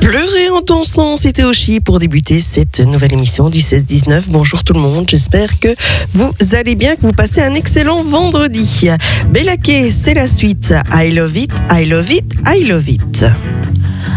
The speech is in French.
Pleurer en ton sang, c'était Oshi pour débuter cette nouvelle émission du 16-19. Bonjour tout le monde, j'espère que vous allez bien, que vous passez un excellent vendredi. Bella K, c'est la suite. I love it, I love it, I love it.